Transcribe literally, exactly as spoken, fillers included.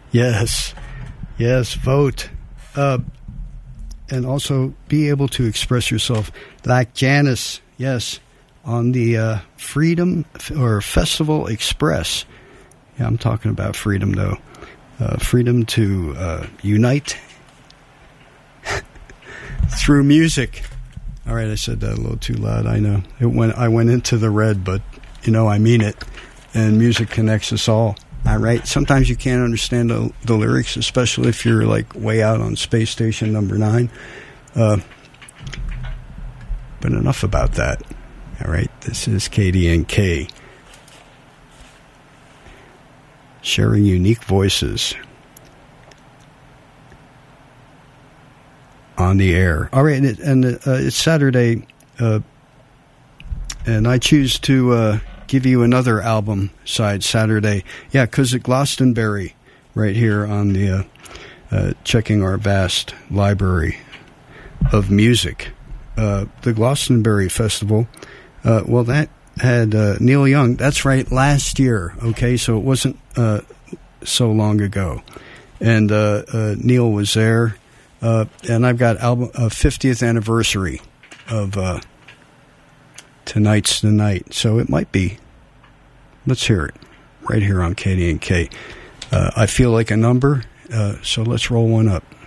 Yes. Yes, vote. Uh, and also be able to express yourself like Janice, yes, on the uh, Freedom or Festival Express. Yeah, I'm talking about freedom, though. Uh, freedom to uh, unite through music. All right, I said that a little too loud, I know. It went. I went into the red, but, you know, I mean it. And music connects us all. All right, sometimes you can't understand the, the lyrics, especially if you're, like, way out on Space Station number nine. Uh, but enough about that. All right, this is K D N K. Sharing unique voices on the air. All right, and, it, and uh, it's Saturday, uh, and I choose to uh, give you another album side Saturday. Yeah, because at Glastonbury, right here on the uh, uh, checking our vast library of music, uh, the Glastonbury Festival. Uh, well, that had uh, Neil Young. That's right, last year. Okay, so it wasn't uh, so long ago, and uh, uh, Neil was there. Uh, and I've got album uh, fiftieth anniversary of uh, Tonight's the Night, so it might be. Let's hear it right here on K D N K. Uh, I feel like a number, uh, so let's roll one up.